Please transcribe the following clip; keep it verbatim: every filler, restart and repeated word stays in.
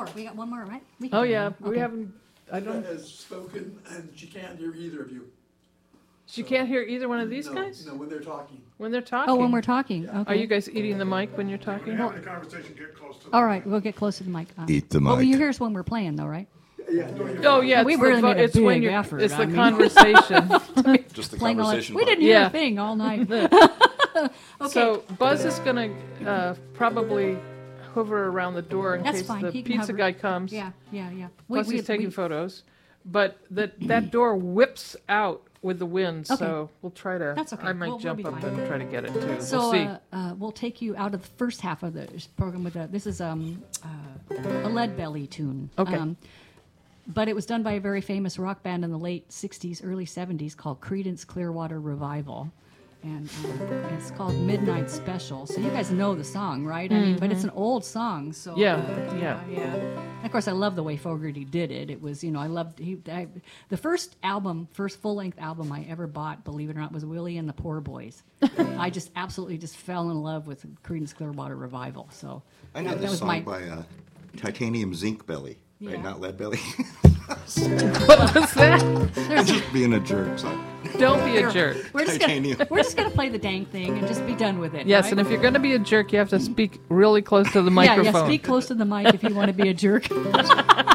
more. We got one more, right? We can Oh, do yeah, one. we Okay. haven't, I don't, has spoken, and she can't hear either of you. you can't hear either one of these no, guys No, when they're talking. when they're talking? Oh, when we're talking. Okay. Are you guys eating the mic when you're When talking? you're having a conversation, get close to the All right, we'll get close to the mic. Uh, Eat the Well, mic. you hear us when we're playing, though, right? Yeah. Oh, yeah, We it's really the, vo- made a it's when big you're, effort, it's I the mean. conversation. Just the Playing all that. conversation We part. didn't hear Yeah. a thing all night. So Buzz is going to uh, probably hover around the door in That's case fine. the He can pizza hover. guy comes. Yeah, yeah, yeah. Plus We- he's we- taking we- photos. But that that door whips out with the wind, Okay. so we'll try to. That's okay. I might We'll- we'll jump be up fine. and try to get it too. So we'll see. uh, uh, we'll take you out of the first half of the program with a. This is um, uh, a Lead Belly tune. Okay. Um, but it was done by a very famous rock band in the late sixties, early seventies called Creedence Clearwater Revival. And um, it's called Midnight Special. So you guys know the song, right? I mean, but it's an old song. So Yeah, uh, yeah. yeah. And of course, I love the way Fogerty did it. It was, you know, I loved he. I, the first album, first full length album I ever bought, believe it or not, was Willie and the Poor Boys. I just absolutely just fell in love with Creedence Clearwater Revival. So I know that this was song my. by uh, Titanium Zinc Belly, Yeah. right? Not Lead Belly. What was that? I'm just being a jerk. So. Don't be a jerk. We're just, gonna, Titanium. we're just gonna play the dang thing and just be done with it. Yes, right? and if you're going to be a jerk, you have to speak really close to the yeah, microphone. yeah, speak close to the mic if you want to be a jerk.